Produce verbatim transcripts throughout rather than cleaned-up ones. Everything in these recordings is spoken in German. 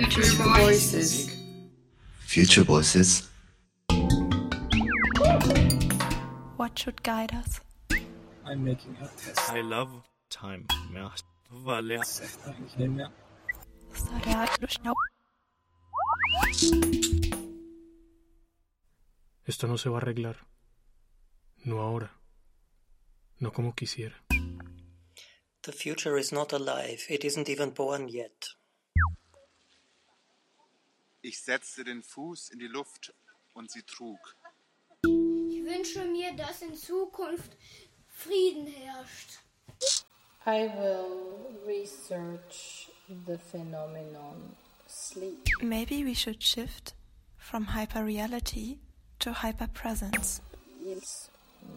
Future Voices. Future Voices. What should guide us? I'm making a test. I love time. Mer- Valer. Das sagt eigentlich nicht mehr. Esto no se va a arreglar. No ahora. No como quisiera. The future is not alive. It isn't even born yet. Ich setzte den Fuß in die Luft und sie trug. Ich wünsche mir, dass in Zukunft Frieden herrscht. I will research the phenomenon sleep. Maybe we should shift from hyperreality to hyperpresence. Yes.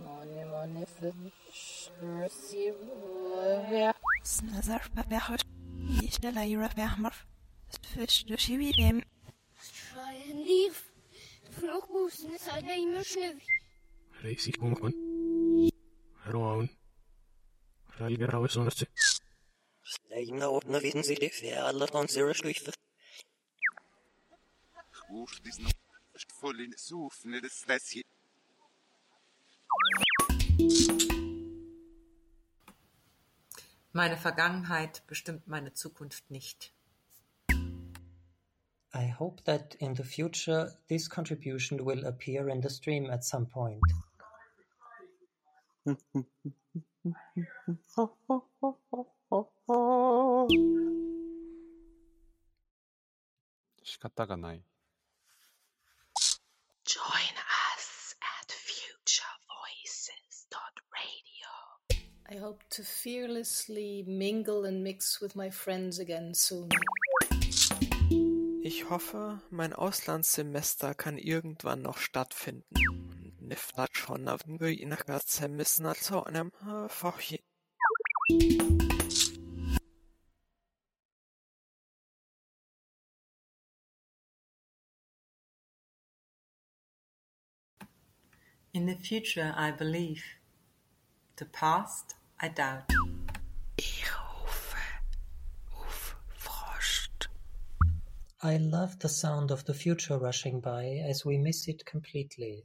Schreien lief. Vloekboesten is alleen maar snuf. Reisi kumon. Roan. Ralgera wesonste. Sleina opna viden sig det för alla de ser sluife. Gut, diesen voll in Sufen, das lässt hier. Meine Vergangenheit bestimmt meine Zukunft nicht. I hope that in the future this contribution will appear in the stream at some point. Shikata Join us at future voices dot radio. I hope to fearlessly mingle and mix with my friends again soon. Ich hoffe, mein Auslandssemester kann irgendwann noch stattfinden. Nifnat schon auf den Inakatsemissen also einem Fachje. In the future I believe. The past I doubt. Ich rufe auf Frost. I love the sound of the future rushing by as we miss it completely.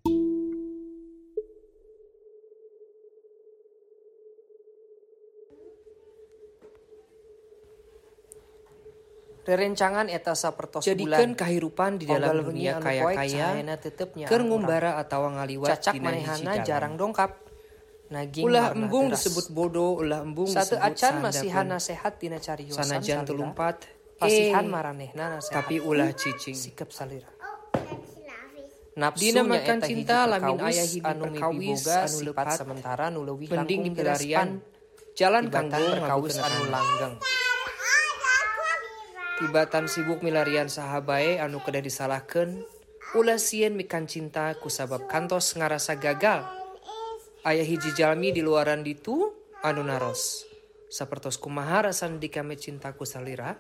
Rerencangan eta sapertos bulan. Jadikeun kahirupan di dalam dunia kaya-kaya keur ngumbara atawa ngaliwat dina hiji jarang dongkap. Naging ulah embung disebut bodoh, ulah embung disebut sanda. Satu acan masihan nasehat dina cariosan sanajan telumpat pasihan maranehna nasehat. Tapi ulah cicing sikap salira. Nafsu makan cinta lamin aya hidup anu mimpi boga anu lepat sementara nu leuwih langkung dilarian jalan kanggo berkawis anu langgeng. Tibatan sibuk milarian sahabae anu kedah disalahkeun ulah sieun mikan cinta kusabab kantos ngarasa gagal. Aya hiji jalmi di luaran ditu anu naros sapertos kumaha rasan dikame cintaku salira.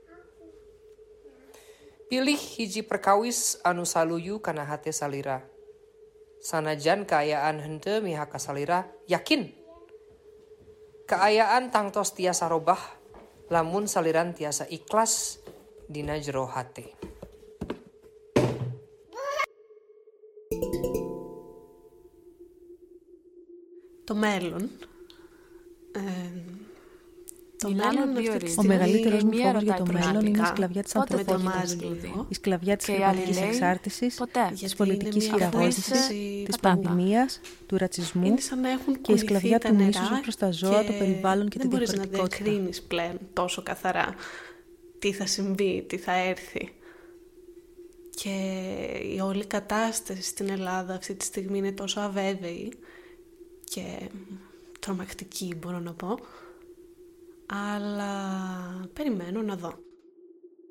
Pilih hiji perkawis anu saluyu kana hate salira. Sanajan kaayaan henteu mihak ka salira, yakin kaayaan tangtos tiasa robah lamun saliran tiasa ikhlas dina jero hate. Το μέλλον. Ε, το μέλλον Ο μεγαλύτερος μου φόβος για το μέλλον είναι η σκλαβιά της ανθρωπότητας, η σκλαβιά της κλιματικής εξάρτησης, της πολιτικής χειραγώγησης, της πανδημίας, του ρατσισμού και η σκλαβιά του μίσους προς τα ζώα, το περιβάλλον και την διαφορετικότητα. Δεν μπορείς να διακρίνεις πλέον τόσο καθαρά τι θα συμβεί, τι θα έρθει. Και η όλη κατάσταση στην Ελλάδα αυτή τη στιγμή είναι τόσο αβέβαιη και τρομακτική, μπορώ να πω, αλλά περιμένω να δω.